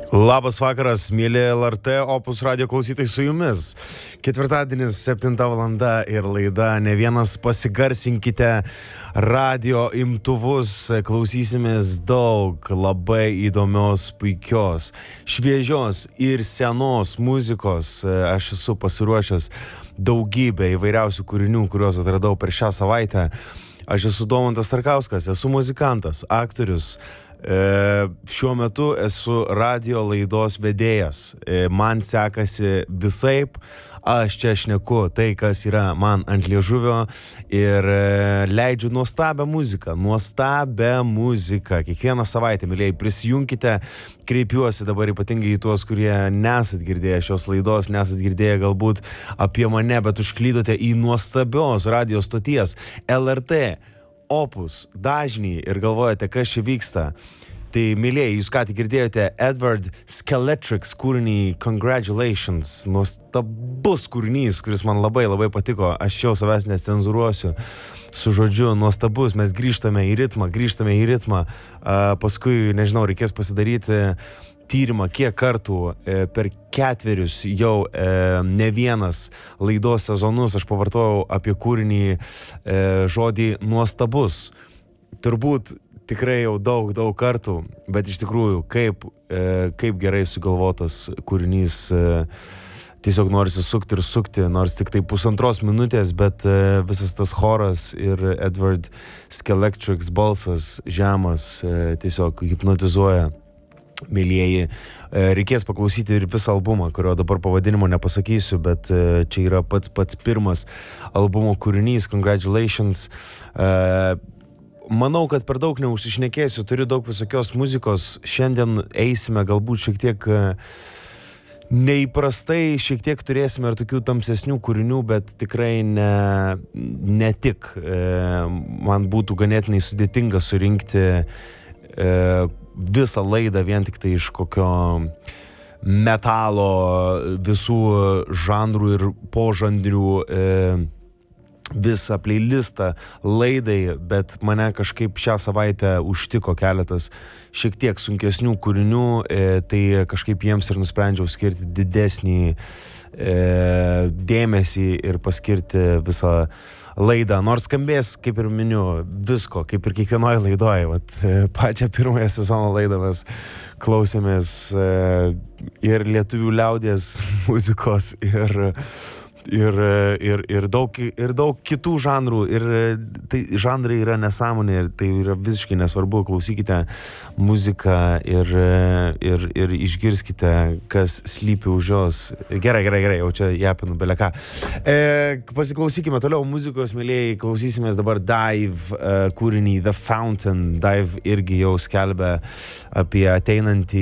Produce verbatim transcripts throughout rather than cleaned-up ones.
Labas vakaras, mėly L R T Opus radio klausytojai, su jumis. Ketvirtadienis, septinta valanda ir laida Ne vienas, pasigarsinkite radio imtuvus, klausysimės daug labai įdomios, puikios, šviežios ir senos muzikos. Aš esu pasiruošęs daugybę įvairiausių kūrinių, kuriuos atradau per šią savaitę. Aš esu Domantas Starkauskas, esu muzikantas, aktorius. E, šiuo metu esu radio laidos vedėjas. E, man sekasi visaip, aš čia šneku tai, kas yra man ant liežuvio ir e, leidžiu nuostabią muziką, nuostabią muziką. Kiekvieną savaitę, mylėjai, prisijunkite, kreipiuosi dabar ypatingai į tuos, kurie nesat girdėję šios laidos, nesat girdėję galbūt apie mane, bet užklydote į nuostabios radio stoties L R T Opus dažnį ir galvojate, kas čia vyksta. Tai, mylėjai, jūs ką tik girdėjote Edward Skeletrix kūrinį Congratulations. Nuostabus kūrinys, kuris man labai labai patiko. Aš jau savęs necenzūruosiu su žodžiu nuostabus. Mes grįžtame į ritmą, grįžtame į ritmą. Uh, paskui, nežinau, reikės pasidaryti tyrimą, kiek kartų e, per ketverius jau e, ne vienas laidos sezonus aš pavartojau apie kūrinį e, žodį nuostabus. Turbūt tikrai jau daug, daug kartų, bet iš tikrųjų, kaip, e, kaip gerai sugalvotas kūrinys. E, tiesiog norisi sukti ir sukti, nors tik tai pusantros minutės, bet e, visas tas choras ir Edward Skeletrix balsas žemas e, tiesiog hipnotizuoja. Mėlieji, reikės paklausyti ir visą albumą, kurio dabar pavadinimo nepasakysiu, bet čia yra pats pats pirmas albumo kūrinys Congratulations. Manau, kad per daug neužsišnekėsiu, turiu daug visokios muzikos. Šiandien eisime galbūt šiek tiek neįprastai, šiek tiek turėsime ir tokių tamsesnių kūrinių, bet tikrai ne, ne tik. Man būtų ganėtinai sudėtinga surinkti visą laidą vien tik tai iš kokio metalo visų žanrų ir požanrių e, visą playlistą laidai, bet mane kažkaip šią savaitę užtiko keletas šiek tiek sunkesnių kūrinių, e, tai kažkaip jiems ir nusprendžiau skirti didesnį e, dėmesį ir paskirti visą laidą, nors skambės, kaip ir miniu, visko, kaip ir kiekvienoje laidoje. Vat, pačią pirmąją sezono laidą mes klausėmės e, ir lietuvių liaudies muzikos, ir, ir, ir, ir, daug, ir daug kitų žanrų. Ir tai žanrai yra nesąmonė ir tai yra visiškai nesvarbu. Klausykite muziką ir, ir, ir išgirskite, kas slypi už jos. Gerai, gerai, gerai, jau čia japinu beleką. E, pasiklausykime toliau muzikos, mėlėjai. Klausysimės dabar Dive e, kūrinį The Fountain. Dive irgi jau skelbia apie ateinantį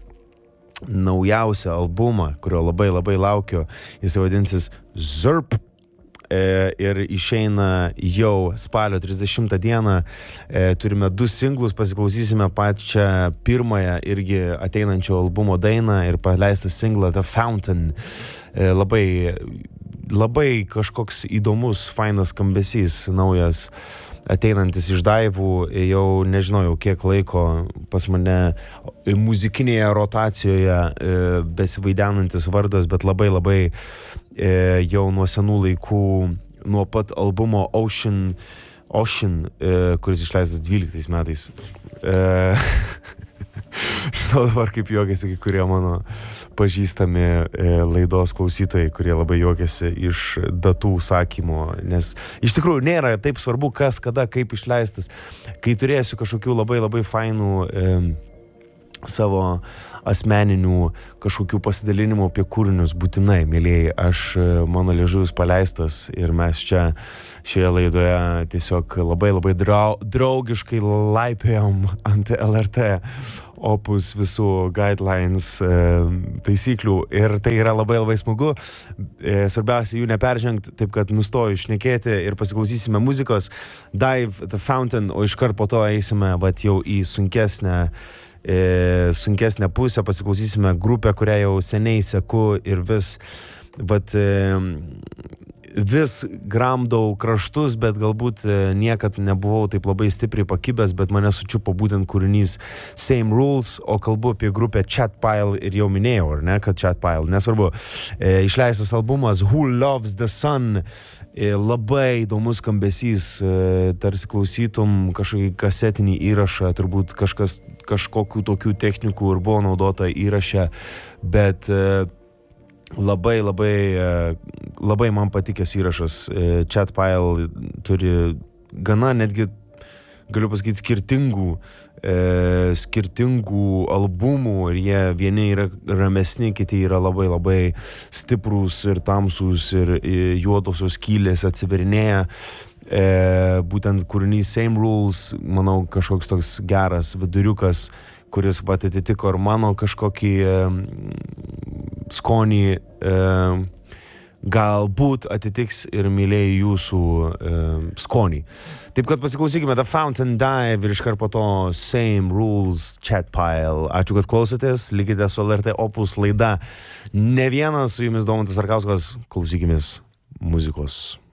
naujausią albumą, kurio labai labai laukiu. Jis vadinsis Zurp e, ir išeina jau spalio trisdešimtą dieną. E, turime du singlus, pasiklausysime pačią pirmąją irgi ateinančio albumo dainą ir paleistą singlą The Fountain. E, labai, labai kažkoks įdomus, fainas skambesys, naujas, ateinantis iš Daivų, jau nežinau jau kiek laiko pas mane muzikinėje rotacijoje e, besivaidenantis vardas, bet labai labai e, jau nuo senų laikų, nuo pat albumo Ocean, Ocean e, kuris išleistas dvyliktais metais. E, Žinau dabar, kaip juokiasi kai kurie mano pažįstami e, laidos klausytojai, kurie labai juokiasi iš datų sakymo, nes iš tikrųjų nėra taip svarbu, kas, kada, kaip išleistas. Kai turėsiu kažkokių labai labai fainų e, savo asmeninių kažkokių pasidalinimų apie kūrinius, būtinai, mėlėjai, aš, mano liežuvis paleistas ir mes čia šioje laidoje tiesiog labai labai drau, draugiškai laipiojam ant L R T Opus visų guidelines e, taisyklių ir tai yra labai labai smagu. E, svarbiausia jų neperžengti, taip kad nustoju šnekėti ir pasiklausysime muzikos Dive The Fountain, o iškart po to eisime vat jau į sunkesnę e, sunkesnę pusę, pasiklausysime grupę, kurią jau seniai seku ir vis vat e, vis gramdau kraštus, bet galbūt niekad nebuvau taip labai stipriai pakibęs, bet mane sučiupo būtent kūrinys Same Rules, o kalbu apie grupę Chatpile ir jau minėjau, ar ne, kad Chatpile, nesvarbu, e, išleistas albumas Who Loves the Sun, e, labai įdomus skambesys, e, tarsi klausytum kažkokį kasetinį įrašą, turbūt kažkas, kažkokių tokių technikų ir buvo naudota įraše, bet e, labai, labai, labai man patikęs įrašas. Chatpile turi gana netgi, galiu pasakyti, skirtingų, e, skirtingų albumų ir jie vieni yra ramesni, kiti yra labai, labai stiprūs ir tamsūs ir juodosios skylės atsiverinėja. E, būtent kūrinys Same Rules, manau, kažkoks toks geras viduriukas, kuris pat atitiko ir mano kažkokį e, skonį, e, galbūt atitiks ir mylėjai jūsų e, skonį. Taip kad pasiklausykime The Fountain Dive ir iškart po to Same Rules, Chatpile. Ačiū, kad klausotės, likite su L R T Opus laida. Ne vienas, su jumis Domantas Arkauskas, klausykimės muzikos.